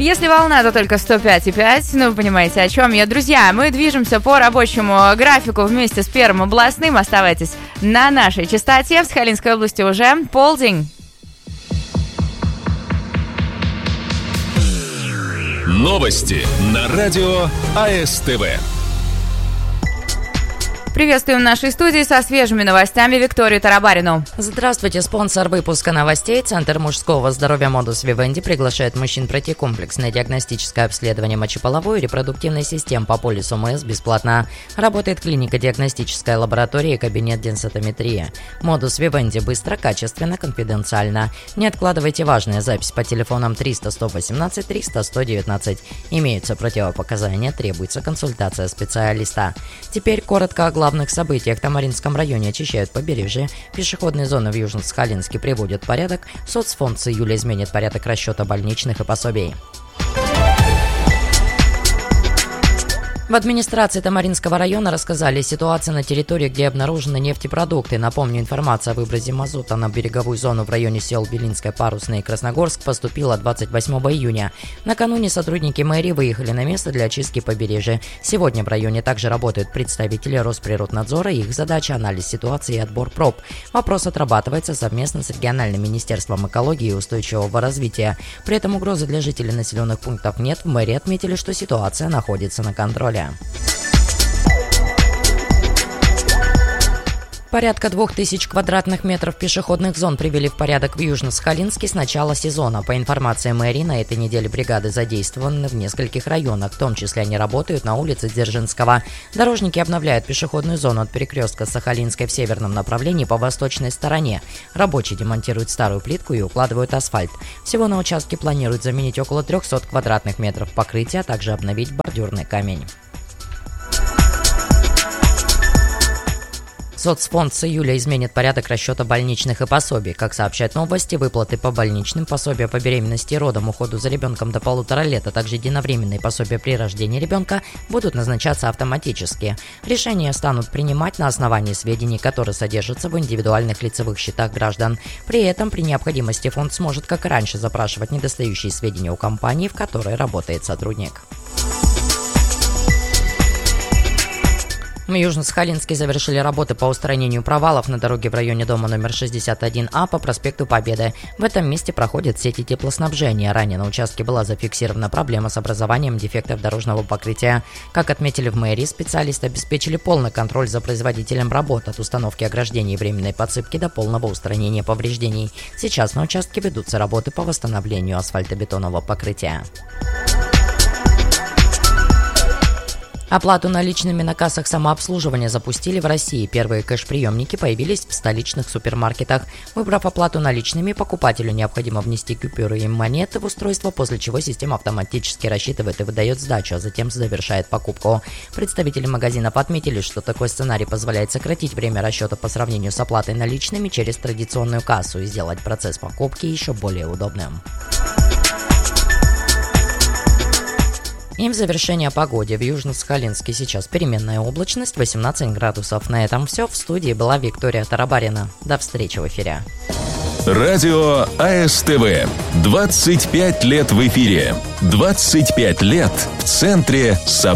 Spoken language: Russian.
Если волна, то только 105,5. Ну, вы понимаете, о чем я. Друзья, мы движемся по рабочему графику вместе с Первым областным. Оставайтесь на нашей частоте. В Сахалинской области уже полдень. Новости на радио АСТВ. Приветствуем в нашей студии со свежими новостями Викторию Тарабарину. Здравствуйте, спонсор выпуска новостей. Центр мужского здоровья Modus Vivendi приглашает мужчин пройти комплексное диагностическое обследование мочеполовой и репродуктивной систем по полису МС бесплатно. Работает клиника диагностическая лаборатория и кабинет денсатометрии. Modus Vivendi быстро, качественно, конфиденциально. Не откладывайте важную запись по телефонам 300 118 300 119. Имеются противопоказания, требуется консультация специалиста. Теперь коротко о главных событиях. В Тамаринском районе очищают побережье. Пешеходные зоны в Южно-Сахалинске приводят в порядок. Соцфонд с июля изменит порядок расчета больничных и пособий. В администрации Тамаринского района рассказали о ситуации на территории, где обнаружены нефтепродукты. Напомню, информация о выбросе мазута на береговую зону в районе сел Белинская, Парусная и Красногорск поступила 28 июня. Накануне сотрудники мэрии выехали на место для очистки побережья. Сегодня в районе также работают представители Росприроднадзора. Их задача – анализ ситуации и отбор проб. Вопрос отрабатывается совместно с региональным министерством экологии и устойчивого развития. При этом угрозы для жителей населенных пунктов нет. В мэрии отметили, что ситуация находится на контроле. Порядка 2000 квадратных метров пешеходных зон привели в порядок в Южно-Сахалинске с начала сезона. По информации мэрии, на этой неделе бригады задействованы в нескольких районах, в том числе они работают на улице Дзержинского. Дорожники обновляют пешеходную зону от перекрестка Сахалинской в северном направлении по восточной стороне. Рабочие демонтируют старую плитку и укладывают асфальт. Всего на участке планируют заменить около 300 квадратных метров покрытия, а также обновить бордюрный камень. Соцфонд с июля изменит порядок расчета больничных и пособий. Как сообщают новости, выплаты по больничным, пособия по беременности и родам, уходу за ребенком до 1,5 лет, а также единовременные пособия при рождении ребенка будут назначаться автоматически. Решения станут принимать на основании сведений, которые содержатся в индивидуальных лицевых счетах граждан. При этом, при необходимости, фонд сможет, как и раньше, запрашивать недостающие сведения у компании, в которой работает сотрудник. В Южно-Сахалинске завершили работы по устранению провалов на дороге в районе дома номер 61А по проспекту Победы. В этом месте проходят сети теплоснабжения. Ранее на участке была зафиксирована проблема с образованием дефектов дорожного покрытия. Как отметили в мэрии, специалисты обеспечили полный контроль за производителем работ от установки ограждений и временной подсыпки до полного устранения повреждений. Сейчас на участке ведутся работы по восстановлению асфальтобетонного покрытия. Оплату наличными на кассах самообслуживания запустили в России. Первые кэш-приемники появились в столичных супермаркетах. Выбрав оплату наличными, покупателю необходимо внести купюры и монеты в устройство, после чего система автоматически рассчитывает и выдает сдачу, а затем завершает покупку. Представители магазинов отметили, что такой сценарий позволяет сократить время расчета по сравнению с оплатой наличными через традиционную кассу и сделать процесс покупки еще более удобным. И в завершение о погоде. В Южно-Сахалинске сейчас переменная облачность, 18 градусов. На этом все. В студии была Виктория Тарабарина. До встречи в эфире. Радио АСТВ. 25 лет в эфире. 25 лет в центре событий.